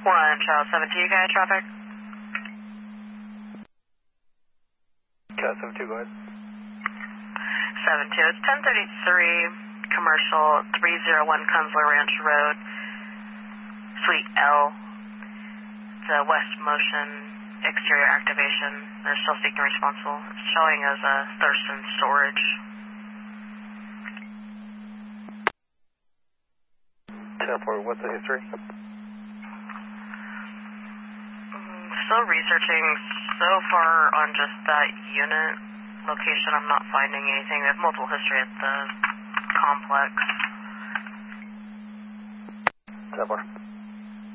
1, Charles 72, guy traffic. Cat 72, go ahead. 72, it's 1033, commercial, 301 Kunzler Ranch Road, Suite L. It's a West Motion exterior activation. They're still seeking responsible. It's showing as a Thurston storage. 10-4, what's the history? Still researching so far on just that unit location. I'm not finding anything. They have multiple history at the complex. 10-4.